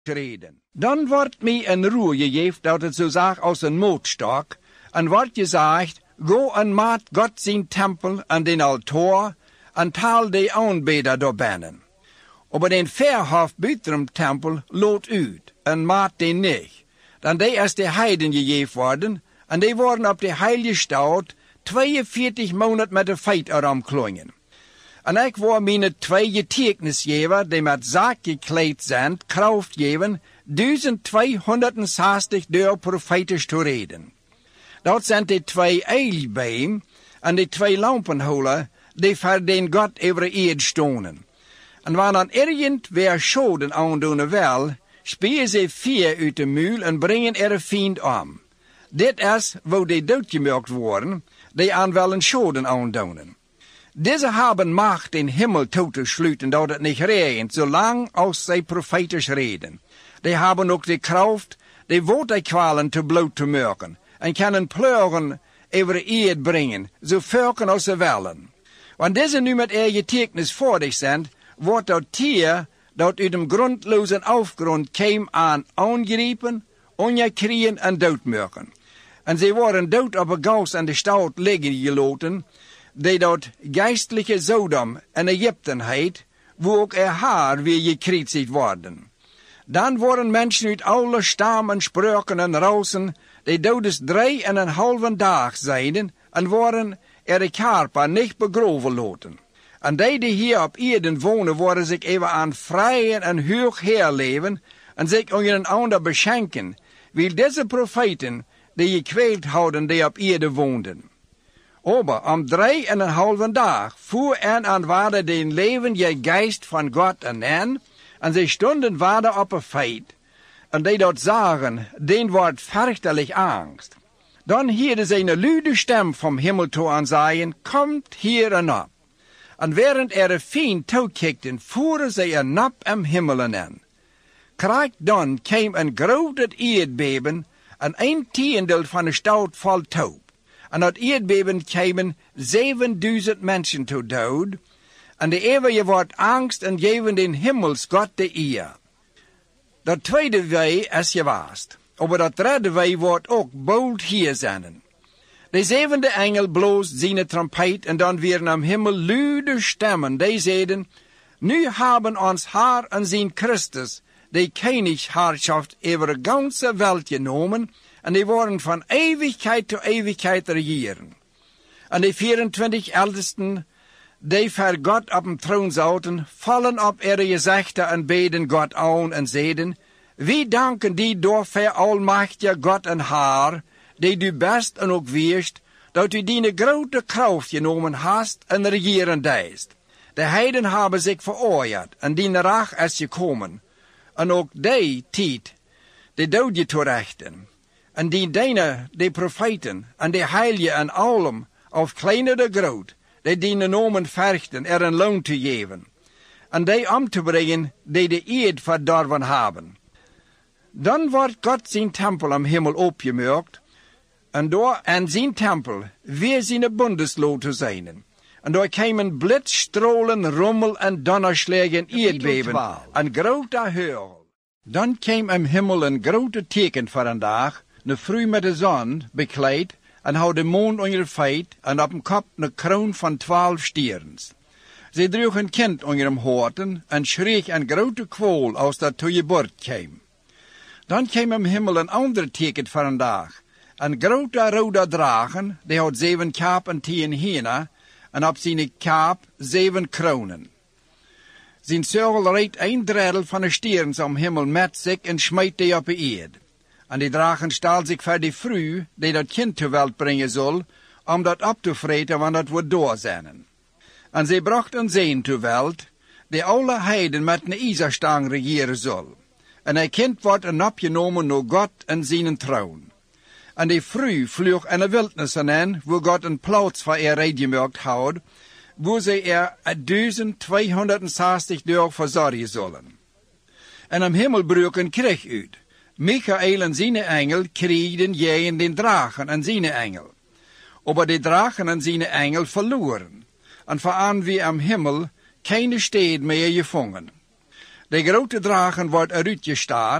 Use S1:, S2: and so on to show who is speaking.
S1: reden. Dan wordt mij een roer gegeven dat het zo zag als een mootstok, en wordt gezegd, go en maak God zijn tempel en den altaar, en taal de aanbeder door binnen. Aber den verhof buiten de tempel loot uit, en maak den niet. Dan die is de heiden gegeven worden, en die worden op de heilige stad 42 maanden met de feit erom klongen. En ik wil mijn 2 getuigenisgever, die met zaak gekleed zijn, kracht geven, 1260 door profetisch te reden. Dat zijn de 2 eilbeem en de 2 lampenholen, die voor den God over de eerd stonden. En wanneer ergens weer schoden aandoen wil, spieren ze 4 uit de muil en brengen er een vriend om. Dit is waar die doodgemerkt worden, die aan wel een schoden aandoen. Deze hebben macht den himmel toe te sluiten, dat het niet regent, zolang als zij profetisch reden. Die hebben ook de kracht, de waterkwalen te bloot te maken, en kunnen pleuren over de eerd brengen, zo vaak als ze willen. Want deze nu met getuigenis voor zich zijn, wordt dat tier dat uit de grondloze afgrond kwam aan aangrijpen, ongekregen en doodmaken. En ze worden dood op een gas aan de stad liggen gelaten, die dat geestelijke Sodom en Egypten heet, wo ook haar weer gekruisigd worden. Dan worden mensen uit alle stammen, spreuken en rausen, die doodes 3,5 dag zijn, en worden de karpa niet begraven laten. En die hier op aarde wonen, worden zich even aan vrijen en hoog herleven, en zich onder een ander beschenken, wil deze profeten, die gekweeld houden, die op aarde woonden. Aber om 3,5 dag voer en aan waarde den levende geest van God en ze stonden waarde op een feit, en die dat zagen, den wordt fürchterlich angst. Dan hielden ze een luide stem vom himmel toe aan zeiden, komt hier en op. En während de veen toekijkten, voeren ze een nap am himmelen in. Krijg dan kwam een groot aardbeben, en 1/10 van de stad valt toe. En dat aardbeben kwamen 7000 mensen te dood, en de eeuwige wordt angst en geven den himmelsgod de eer. Dat tweede wei is gewaast, maar dat derde wei wordt ook bold hier zijn. De 7e engel bloost zijn trompet en dan weer am himmel luide stemmen, die zeiden, nu hebben ons Haar en zijn Christus, de koningshaarschaft over de ganze wereld genomen, en die worden van eeuwigheid tot eeuwigheid regeren. En de 24 ältesten, die voor God op een troon zaten, vallen op ihre gezichten en beden God aan en zeiden, wie danken die door voor almachtige God en Haar, die du best en ook weerst, dat u die grote kracht genomen hast en regeren deist. De heiden hebben zich veroordeeld en die rach is gekomen, en ook die tijd, de dood je toerechten. En die de profeten, en de heiligen en allem, of kleine de groot, die nomen verchten er een loon te geven, en die om te brengen, die de eed verdorven hebben. Dan wordt God zijn tempel am himmel opgemerkt, en door aan zijn tempel weer zijn bundesloot te zijn. En door kwamen blitzstrolen, rommel en donderslagen aardbeben, en grote hagel. Dan kwam am himmel een grote teken voor een dag, ne vroeg met de zon bekleed, en hou de mond onder de feit, en op een kop een kroon van 12 stierens. Ze droeg een kind onder hem hoorten, en schreef een grote kwol als dat toe je bord kwam. Dan kwam am himmel een ander teken voor een dag, een grote rode dragen, die had 7 kap en 10 henen, en op zijn kap 7 kronen. Zijn zeugel reed 1 drittel van de stierens om himmel met zich en smijt die op de eerd. En die dragen staal zich voor die vrouw, die dat kind ter welt brengen zal, om dat op te vreten, want dat wordt doorzenden. En zij bracht een zeen ter welt, die alle heiden met een ijzerstang regeren zal. En hij kind wordt een opgenomen door God en zijn troon. En die vrouw vloog in de wildnis in, waar God een plaats voor haar reedgemaakt houdt, waar zij er 1260 dag verzorgen zullen. En am himmel brak een krieg uit. Michael en zijn engel kriegden tegen den dragen en zijn engel. Aber de dragen en zijn engel verloren. En vooraan wie am himmel keine steden meer gevangen. De grote dragen wordt eruit gestaard